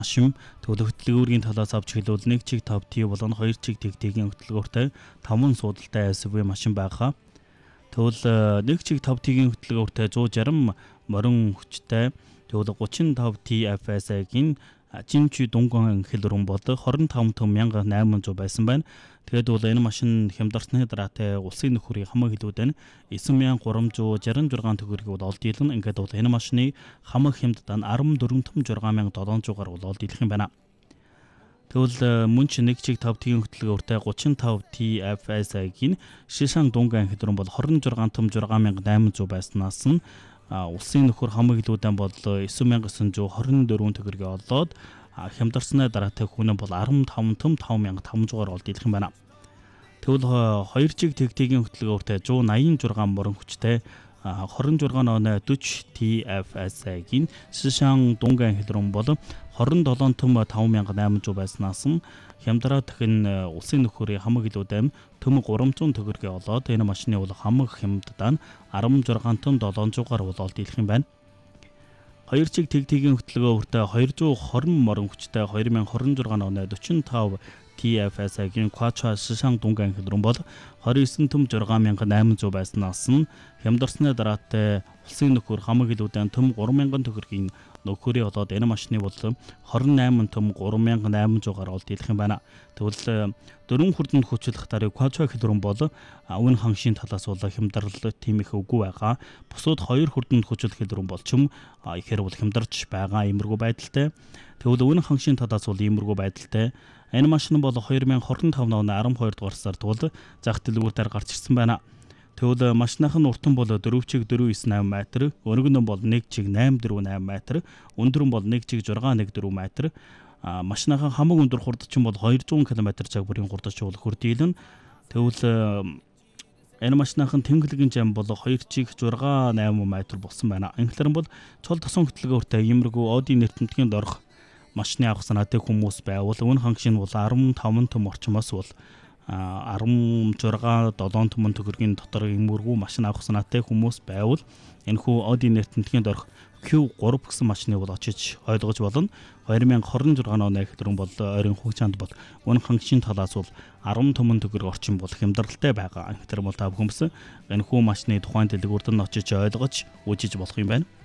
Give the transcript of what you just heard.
машин төлөвлөгөөгийн талаас авч хэлбэл 1 чиг 5T болон 2 чиг тэгтгийн хөтөлбөртэй 5 суудалтай SUV машин байгаа. Тэгвэл 1 чиг 5T-ийн хөтөлбөртэй 160 морин хүчтэй тэгвэл 35T FSI-гийн жинчи дунган хэлбэрэн бол 25,800 байсан байна. Тэгээд бол энэ машин хямдарсны дараатай улсын нөхөрийн хамаг хилүүдэн 9366 төгрөгийг бол олд дийлэн. Ингээд бол энэ машины хамаг хямдтаа 14,6,700-аар бол олд дийлэх юм байна. Тэгвэл мөн ч 1 чиг 5T-ийн хөтөлбөртэй 35T FSI-гийн шишан дунган хэлбэрэн бол 26,6,800 байснаас нь улсын нөхөр хамаг хилүүдэн бол 9,924 төгрөгийг олоод хямдарсны дараатай хүнэн бол 15,5,500-аар олд дийлэх юм байна. Тэгвэл 2 чиг тэгтгийн хөтөлбөртэй 186 морин хүчтэй 26.40 TFSI-гийн шишан дунган хэлбэрэн бол 27,5,800 байснаас нь хямдраа дахин улсын нөхөрийн хамаг хилүүдэн төмөг 300 төгрөгийг олоод энэ машины бол хамаг хямдтаа 16,700-аар бол олд дийлэх юм байна. 2 чиг тэгтгийн хөтөлбөртэй 220 морин хүчтэй 2026.45 TFSI-гийн Quattro шишан дунган хэлбэрэн бол 29,6,800 байснаас нь хямдарсны дараатай улсын нөхөр хамаг хилүүдэн төм 3,000 төгрөгийн нөхөрийн олоод энэ машины бол 28,3,800-аар олд дийлэх юм байна. Тэгвэл 4 хүрдэнд хүчлэх дарыг Quattro хэлбэрэн бол үн хангшийн талаас бол хямдрал тийм их үгүй байгаа. Бусууд 2 хүрдэнд хүчлэх хэлбэрэн бол ч юм ихээр бол хямдарч байгаа иймэрхүү байдалтай. Тэгвэл үн хангшийн талаас бол иймэрхүү байдалтай. Энэ машин бол 2025 оны 12 дугаар сард бол зах дэлгүүрээр гарч ирсэн байна. Тэгвэл машиныхын уртан бол 4 чиг 498 м, өргөн нь бол 1 чиг 848 м, өндөр нь бол 1 чиг 614 м. Машиныхын хамаг өндөр хурдч нь бол 200 км/цаг бүрийн хурдч хүрдийлэн. Тэгвэл энэ машиныхын тэнхлэгийн зам бол 2 чиг 6.8 м болсон байна. Инхлэр нь бол цол тосон хөтөлбөртэй иймэрхүү Audi нэртэмтгийн дорх машины авах санаатай хүмүүс байвал үн хангшийн бол 15 төм орчмоос бол 16-7 төмөн төгрөгийн дотор иймэрхүү машин авах санаатай хүмүүс байвал энэхүү Audi нэртэмтгийн дорх Q3 гэсэн машины бол очиж ойлгож болно. 2026 оны хэлбэрэн бол ойрын хугацаанд бол үн хангшийн талаас бол 10 төмөн төгрөг орчим бол хямдралтай байгаа. Тэгэхээр бол та бүхэн энэхүү машины тухайн дэлгүүрт нь очиж ойлгож үзэж болох юм байна.